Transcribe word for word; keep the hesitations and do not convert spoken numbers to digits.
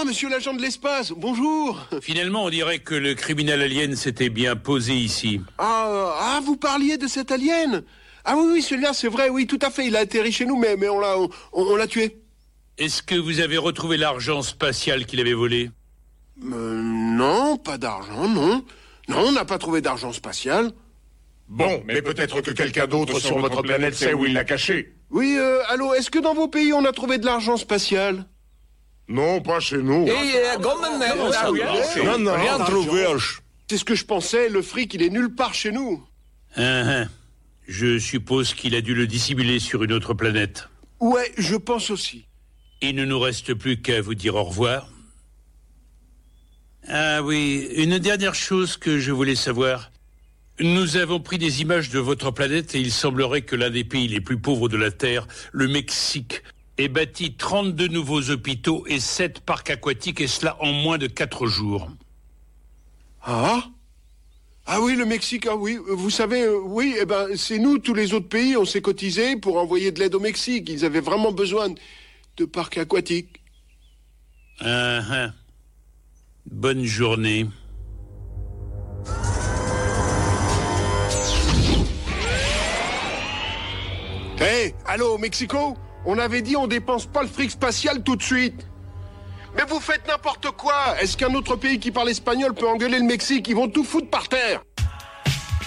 monsieur l'agent de l'espace, bonjour. Finalement, on dirait que le criminel alien s'était bien posé ici. Ah, ah, vous parliez de cet alien? Ah oui, oui, celui-là, c'est vrai, oui, tout à fait, il a atterri chez nous, mais, mais on l'a on, on l'a tué. Est-ce que vous avez retrouvé l'argent spatial qu'il avait volé? Euh, non, pas d'argent, non. Non, on n'a pas trouvé d'argent spatial. Bon, mais peut-être que quelqu'un d'autre sur votre planète sait où il l'a caché. Oui, euh, allô, est-ce que dans vos pays, on a trouvé de l'argent spatial? Non, pas chez nous. Non, non, rien trouvé. C'est ce que je pensais, le fric, il est nulle part chez nous. Ah, ah. Je suppose qu'il a dû le dissimuler sur une autre planète. Ouais, je pense aussi. Il ne nous reste plus qu'à vous dire au revoir. Ah oui, une dernière chose que je voulais savoir. Nous avons pris des images de votre planète et il semblerait que l'un des pays les plus pauvres de la Terre, le Mexique, ait bâti trente-deux nouveaux hôpitaux et sept parcs aquatiques, et cela en moins de quatre jours. Ah? Ah oui, le Mexique, ah oui, vous savez, euh, oui, eh ben, c'est nous, tous les autres pays, on s'est cotisés pour envoyer de l'aide au Mexique. Ils avaient vraiment besoin de, de parcs aquatiques. Ah ah. Bonne journée. Hé, hey, allô, Mexico? On avait dit on dépense pas le fric spatial tout de suite. Mais vous faites n'importe quoi. Est-ce qu'un autre pays qui parle espagnol peut engueuler le Mexique? Ils vont tout foutre par terre.